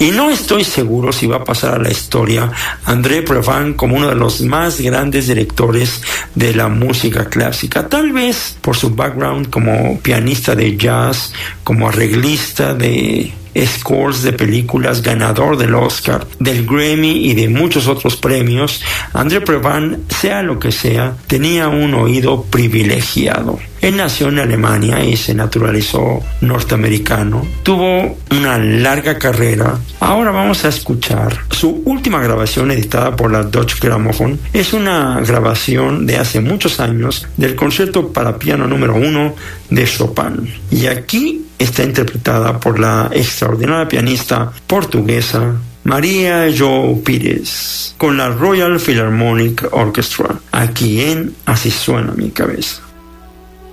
Y no estoy seguro si va a pasar a la historia André Previn como uno de los más grandes directores de la música clásica, tal vez por su background como pianista de jazz, como arreglista de scores de películas, ganador del Oscar, del Grammy y de muchos otros premios. André Previn, sea lo que sea, tenía un oído privilegiado. Él nació en Alemania y se naturalizó norteamericano. Tuvo una larga carrera. Ahora vamos a escuchar su última grabación editada por la Deutsche Grammophon. Es una grabación de hace muchos años del concierto para piano número 1 de Chopin. Y aquí está interpretada por la extraordinaria pianista portuguesa María Jo Pires con la Royal Philharmonic Orchestra, aquí en Así suena mi cabeza.